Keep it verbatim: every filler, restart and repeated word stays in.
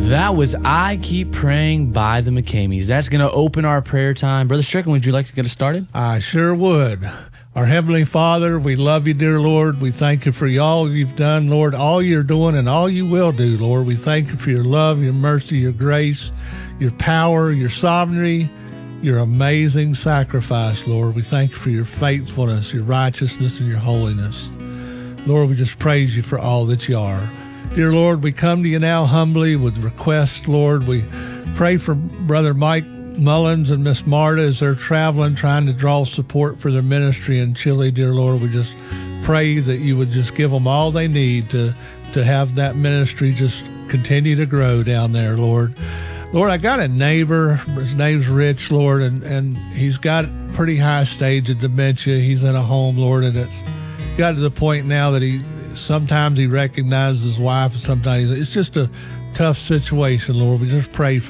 That was I Keep Praying by the McCameys. That's going to open our prayer time. Brother Strickland, would you like to get us started? I sure would. Our Heavenly Father, we love you, dear Lord. We thank you for all you've done, Lord, all you're doing and all you will do, Lord. We thank you for your love, your mercy, your grace, your power, your sovereignty, your amazing sacrifice, Lord. We thank you for your faithfulness, your righteousness, and your holiness. Lord, we just praise you for all that you are. Dear Lord, we come to you now humbly with requests, Lord. We pray for Brother Mike Mullins and Miss Marta as they're traveling, trying to draw support for their ministry in Chile, dear Lord. We just pray that you would just give them all they need to, to have that ministry just continue to grow down there, Lord. Lord, I got a neighbor, his name's Rich, Lord, and, and he's got a pretty high stage of dementia. He's in a home, Lord, and it's got to the point now that he sometimes he recognizes his wife, and sometimes it's just a tough situation, Lord. We just pray for